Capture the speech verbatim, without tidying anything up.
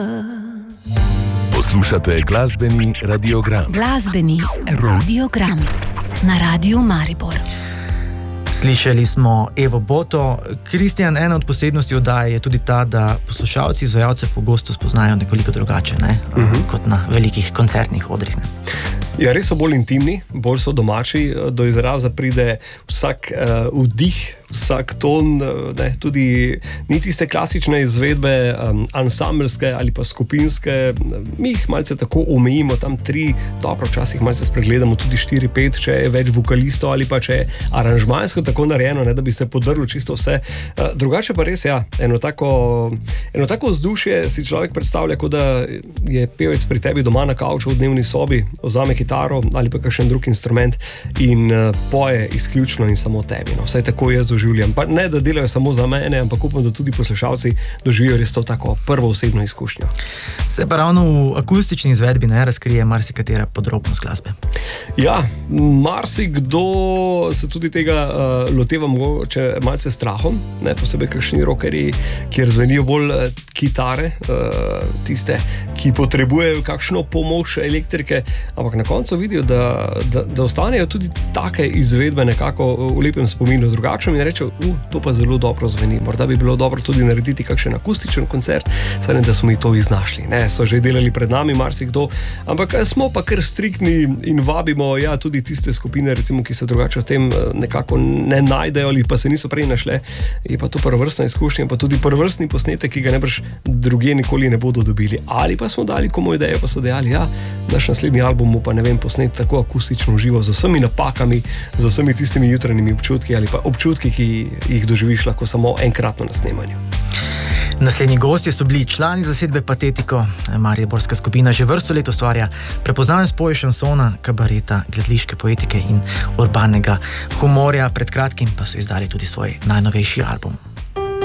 Poslušate glasbeni radiogram. Glasbeni radiogram na Radiu Maribor. Slišali smo Evo Boto. Kristjan, ena od posebnosti oddaje je tudi ta, da poslušalci izvajalce pogosto spoznajo nekoliko drugače, ne? Uh-huh. kot na velikih koncertnih odrih. Ne? Ja, res so bolj intimni, bolj so domači, do izraza pride vsak uh, vdih, vsak ton, ne, tudi ni tiste klasične izvedbe um, ansambelske ali pa skupinske. Mi jih malce tako omejimo, tam tri, dobro, včasih malce spregledamo, tudi štiri, pet, če je več vokalistov ali pa če je aranžmajsko tako narejeno, ne, da bi se podrlo čisto vse. Uh, drugače pa res, ja, eno tako, eno tako vzdušje si človek predstavlja, kot da je pevec pri tebi doma na kavču v dnevni sobi, vzame kitaro ali pa kakšen drug instrument in uh, poje izključno in samo tebi. No. Vsaj tako jaz doživljam. Pa ne, da delajo samo za mene, ampak upam, da tudi poslušalci doživijo res to tako prvo osebno izkušnjo. Se pa ravno v akustični izvedbi ne razkrije marsikatera podrobnost glasbe. Ja, marsikdo se tudi tega uh, loteva mogoče malce strahom, ne posebej kakšni rockerji, kjer zvenijo bolj uh, kitare, uh, tiste, ki potrebujejo kakšno pomoč elektrike, ampak na koncu vidijo, da, da, da ostanejo tudi take izvedbe nekako v lepem spominu drugačnem in rečejo, uh, to pa zelo dobro zveni, morda bi bilo dobro tudi narediti kakšen akustičen koncert, saj ne, da smo mi to iznašli. Ne, so že delali pred nami marsikdo, ampak smo pa kar striktni in vabimo ja, tudi tiste skupine, recimo, ki se drugače v tem nekako ne najdejo ali pa se niso prej našle. Je pa to prvovrstna izkušnja, pa tudi prvovrstni posnetek, ki ga nebrž drugje nikoli ne bodo dobili. Ali pa smo dali komu idejo, pa so dejali, ja, naš naslednji album pa ne vem, posnet tako akustično živo, z vsemi napakami, z vsemi tistimi jutranjimi občutki ali pa občutki, ki jih doživiš lahko samo enkratno na snemanju. Naslednji gostje so bili člani zasedbe Patetiko. Mariborska skupina že vrsto let ustvarja prepoznaven spoj šansona, kabareta, gledališke poetike in urbanega humorja. Pred kratkim pa so izdali tudi svoj najnovejši album.